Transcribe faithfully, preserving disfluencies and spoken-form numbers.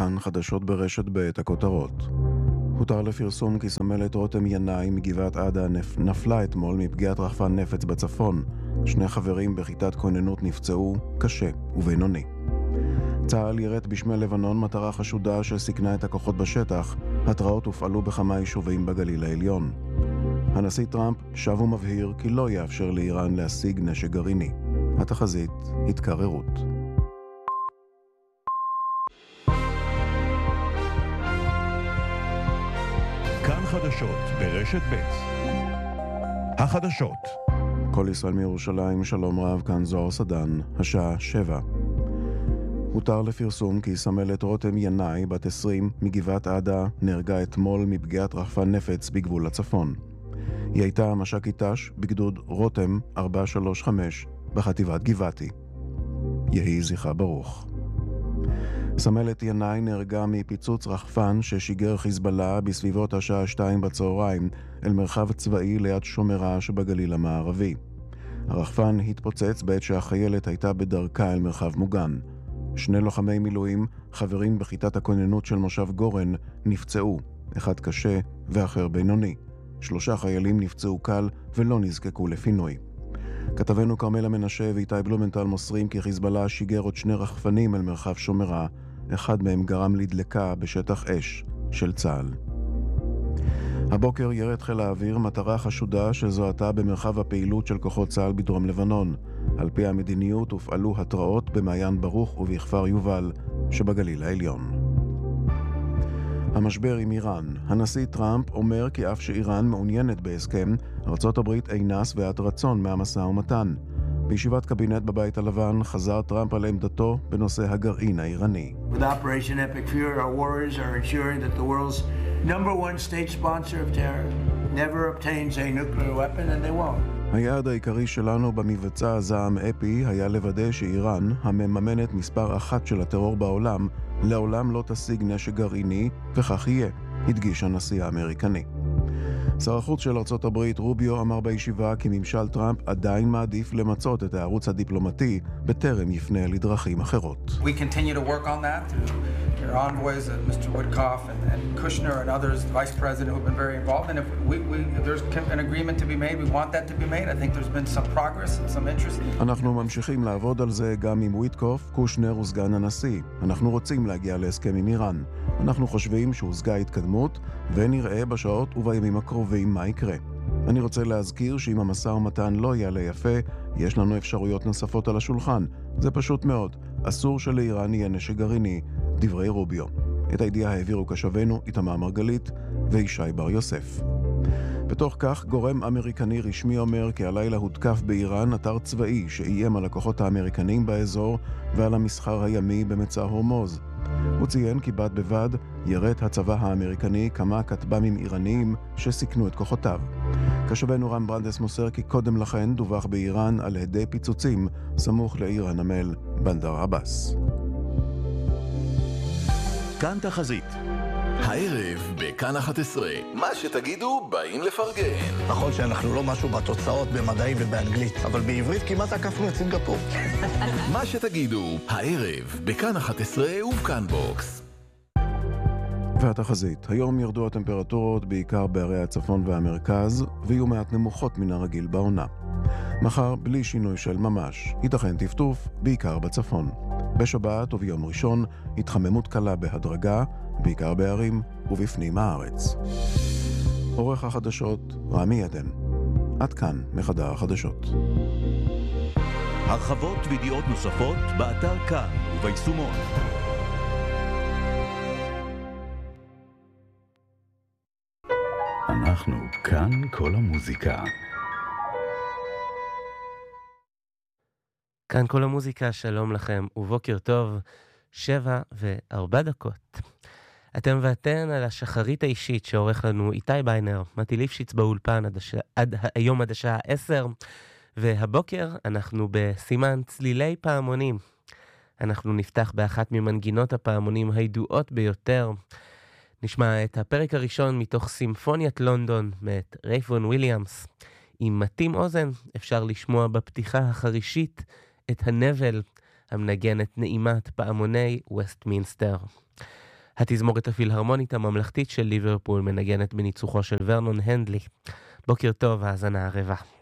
כאן חדשות ברשת ב' הכותרות. הותר לפרסום כי סמלת רותם ינאי מגבעת עדה נפלה אתמול מפגיעת רחפן נפץ בצפון. שני חברים בכיתת כוננות נפצעו קשה ובינוני. צה"ל ירט בשמי לבנון מטרה חשודה שסיכנה את הכוחות בשטח. התראות הופעלו בכמה יישובים בגליל העליון. הנשיא טראמפ שב ומבהיר כי לא יאפשר לאיראן להשיג נשק גרעיני. התחזית התקררות. כאן חדשות ברשת ב' החדשות. כל ישראל מירושלים, שלום רב, כאן זוהר סדן, השעה שבע. הותר לפרסום כי סמלת רותם ינאי, בת עשרים, מגבעת עדה, נהרגה אתמול מפגיעת רחפן נפץ בגבול הצפון. היא הייתה מש"קית ת"ש בגדוד רותם ארבע שלוש חמש בחטיבת גבעתי. יהי זכרה ברוך. סמלת ינאי נהרגה מפיצוץ רחפן ששיגר חיזבאללה בסביבות השעה שתיים בצהריים אל מרחב צבאי ליד שומרה שבגליל המערבי. הרחפן התפוצץ בעת שהחיילת הייתה בדרכה אל מרחב מוגן. שני לוחמי מילואים, חברים בכיתת הכוננות של מושב גורן, נפצעו, אחד קשה ואחר בינוני. שלושה חיילים נפצעו קל ולא נזקקו לפינוי. כתבנו כרמלה מנשה ואיתי בלומנטל מוסרים כי חיזבאללה שיגר עוד שני רחפנים אל מרחב שומרה, אחד מהם גרם לדלקה בשטח אש של צה"ל. הבוקר ירד חיל האוויר מטרה חשודה שזוהתה במרחב הפעילות של כוחות צה"ל בדרום לבנון. על פי המדיניות הופעלו התראות במעיין ברוך ובכפר יובל שבגליל העליון. המשבר עם איראן. הנשיא טראמפ אומר כי אף שאיראן מעוניינת בהסכם, ארצות הברית אינה שבעת רצון מהמשא ומתן. בישיבת קבינט בבית הלבן חזר טראמפ על עמדתו בנושא הגרעין האיראני. With Operation Epic Fury, our warriors are ensuring that the world's number one state sponsor of terror never obtains a nuclear weapon and they won't. היעד העיקרי שלנו במבצע הזעם אפי היה לוודא שאיראן, המממנת מספר אחת של הטרור בעולם, לעולם לא תשיג נשק גרעיני, וכך יהיה, הדגיש הנשיא האמריקני. שר החוץ של ארצות הברית רוביו אמר בישיבה כי ממשל טראמפ עדיין מעדיף למצות את הערוץ הדיפלומטי בטרם יפנה לדרכים אחרות. We continue to work on that through your envoys, Mister Woodcock and, and Kushner and others, the Vice President who have been very involved. And if, we, we, if there's an agreement to be made, we want that to be made. I think there's been some progress and some interest. אנחנו ממשיכים לעבוד על זה גם עם וויטקוף, קושנר וסגן הנשיא. אנחנו רוצים להגיע להסכם עם איראן. אנחנו חושבים שהושגה התקדמות ונראה בשעות ובימים הקרובים מה יקרה. אני רוצה להזכיר שאם המשא ומתן לא יעלה יפה, יש לנו אפשרויות נוספות על השולחן. זה פשוט מאוד. אסור שלאיראן יהיה נשק גרעיני, דברי רוביו. את הידיעה העבירו קשבנו איתמר מרגלית וישי בר יוסף. בתוך כך, גורם אמריקני רשמי אומר כי הלילה הותקף באיראן אתר צבאי שאיים על הכוחות האמריקנים באזור ועל המסחר הימי במצע הורמוז. הוא ציין כי בד בבד ירט הצבא האמריקני כמה כטב"מים איראניים שסיכנו את כוחותיו. קשבנו רם ברנדס מוסר כי קודם לכן דווח באיראן על הדי פיצוצים סמוך לעיר הנמל בנדר עבאס. כאן תחזית. הערב בכאן אחת עשרה. מה שתגידו באים לפרגן. נכון שאנחנו לא משהו בתוצאות במדעים ובאנגלית, אבל בעברית כמעט עקפנו את סינגפור. מה שתגידו, הערב בכאן אחת עשרה ובכאן בוקס. והתחזית. היום ירדו הטמפרטורות בעיקר בערי הצפון והמרכז, ויהיו מעט נמוכות מן הרגיל בעונה. מחר בלי שינוי של ממש, ייתכן טפטוף בעיקר בצפון. בשבת וביום ראשון התחממות קלה בהדרגה, בעיקר בערים ובפנים הארץ. עורך החדשות רמי עדן. עד כאן מחדר החדשות. הרחבות וידיעות נוספות באתר כאן וביישומון. אנחנו כאן כל המוזיקה. כאן כל המוזיקה, שלום לכם ובוקר טוב, שבע וארבע דקות. אתם ואתן על השחרית האישית שעורך לנו איתי ביינר, מתי ליפשיץ באולפן עד, הש... עד היום עד השעה עשר, והבוקר אנחנו בסימן צלילי פעמונים. אנחנו נפתח באחת ממנגינות הפעמונים הידועות ביותר. נשמע את הפרק הראשון מתוך סימפוניית לונדון מאת רייף וון וויליאמס. אם מתאים אוזן אפשר לשמוע בפתיחה החרישית את הנבל המנגן את נעימת פעמוני וסטמינסטר. התזמורת הפילהרמונית הממלכתית של ליברפול מנגנת בניצוחו של ורנון הנדלי. בוקר טוב, האזנה ערבה.